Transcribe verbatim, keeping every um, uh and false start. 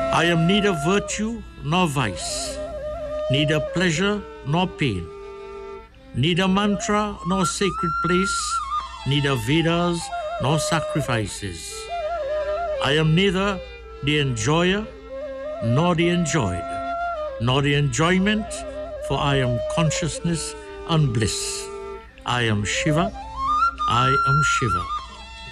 I am neither virtue nor vice, neither pleasure nor pain, neither mantra nor sacred place, neither Vedas nor sacrifices. I am neither the enjoyer nor the enjoyed, nor the enjoyment, for I am consciousness and bliss. I am Shiva, I am Shiva.